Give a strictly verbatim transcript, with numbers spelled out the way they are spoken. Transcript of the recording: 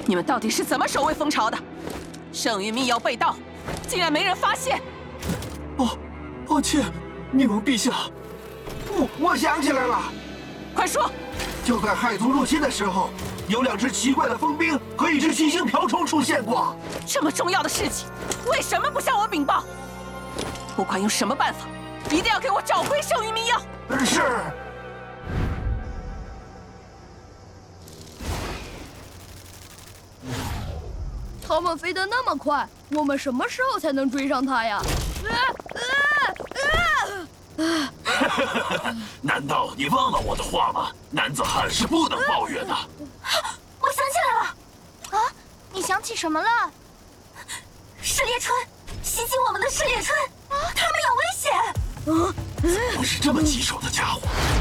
你们到底是怎么守卫蜂巢的？圣域密钥被盗，竟然没人发现！ 哦，抱歉，匿蒙陛下。 我我想起来了， 快说！ 就在亥族入侵的时候，有两只奇怪的蜂兵和一只新星瓢虫出现过。 这么重要的事情，为什么不向我禀报？不管用什么办法，一定要给我找回圣域密钥！ 是。 他们飞得那么快，我们什么时候才能追上他呀？啊啊啊！难道你忘了我的话吗？男子汉是不能抱怨的。 我想起来了。啊，你想起什么了？噬猎春，袭击我们的噬猎春！啊，他们有危险！ 怎么会是这么棘手的家伙？